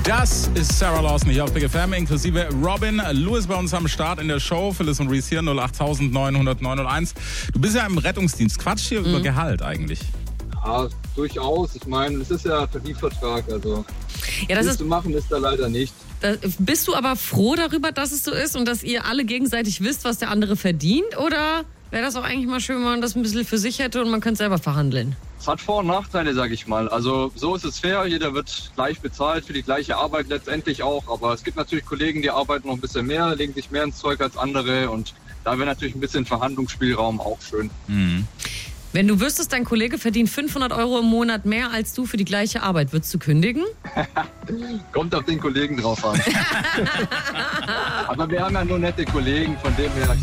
Das ist Sarah Lawson hier auf Big FM, inklusive Robin Lewis bei uns am Start in der Show. Phyllis und Reese hier, 08900 Du bist ja im Rettungsdienst. Quatsch hier über Gehalt eigentlich. Ja, durchaus. Ich meine, es ist ja Tarifvertrag, also Ja, das viel ist, zu machen ist da leider nicht. bist du aber froh darüber, dass es so ist und dass ihr alle gegenseitig wisst, was der andere verdient? Oder wäre das auch eigentlich mal schön, wenn man das ein bisschen für sich hätte und man könnte selber verhandeln? Es hat Vor- und Nachteile, sage ich mal. Also so ist es fair, jeder wird gleich bezahlt für die gleiche Arbeit letztendlich auch. Aber es gibt natürlich Kollegen, die arbeiten noch ein bisschen mehr, legen sich mehr ins Zeug als andere. Und da wäre natürlich ein bisschen Verhandlungsspielraum auch schön. Mhm. Wenn du wüsstest, dein Kollege verdient 500 € im Monat mehr als du für die gleiche Arbeit, würdest du kündigen? Kommt auf den Kollegen drauf an. Aber wir haben ja nur nette Kollegen, von dem her,